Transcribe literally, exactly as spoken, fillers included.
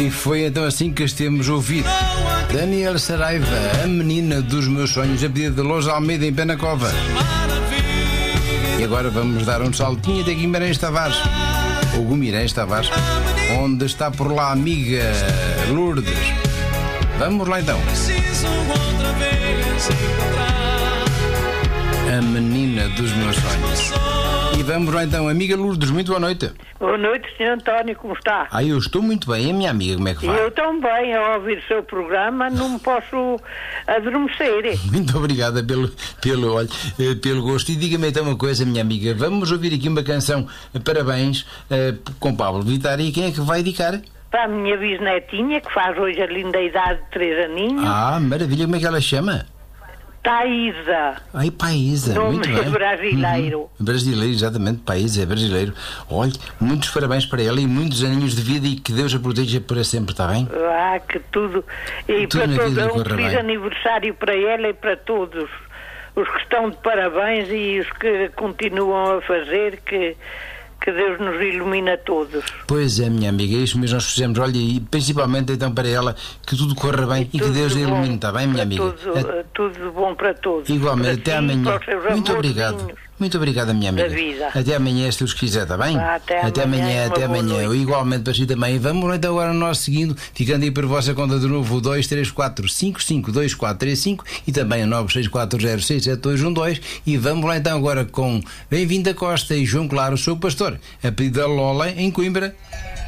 E foi então assim que as temos ouvido. Daniel Saraiva, a menina dos meus sonhos, a pedido de Lousa Almeida em Penacova. E agora vamos dar um saltinho até Guimarães Tavares, ou Guimarães Tavares, onde está por lá a amiga Lourdes. Vamos lá então. A menina dos meus sonhos. E vamos lá então, amiga Lourdes, muito boa noite. Boa noite, senhor António, como está? Ah, eu estou muito bem, e a minha amiga, como é que vai? Eu também, ao ouvir o seu programa, não me posso adormecer. Muito obrigada pelo, pelo, olha, eh, pelo gosto. E diga-me então uma coisa, minha amiga, vamos ouvir aqui uma canção, eh, parabéns, eh, com Pablo Vittar, e quem é que vai dedicar? Para a minha bisnetinha, que faz hoje a linda idade de três aninhos. Ah, maravilha, como é que ela chama? Taísa. Ai, Paísa, Nome muito bem. brasileiro. Uhum. Brasileiro, exatamente, Paísa, é brasileiro. Olha, muitos parabéns para ela e muitos aninhos de vida e que Deus a proteja para sempre, está bem? Ah, que tudo. E Tudo para na todos, vida um corra feliz bem. aniversário para ela e para todos os que estão de parabéns e os que continuam a fazer, que, que Deus nos ilumina a todos. Pois é, minha amiga, é isso mesmo nós fizemos. Olha, e principalmente então para ela, que tudo corra bem e, e que Deus a ilumine, está bem, minha amiga? Tudo, É, tudo bom para todos. igualmente, para até si, amanhã. para os seus Muito obrigado. amorzinhos. Muito obrigada, minha amiga. Da vida. Até amanhã, se Deus quiser, está bem? Ah, até amanhã, amanhã, uma até boa amanhã. noite. Igualmente para si também. Vamos então agora nós seguindo, ficando aí por vossa conta de novo, o dois três quatro cinco cinco dois quatro três cinco e também o nove seis quatro zero seis sete dois um dois. E vamos lá então agora com Bem-vindo a Costa e João Claro, sou o pastor, a pedido da Lola em Coimbra.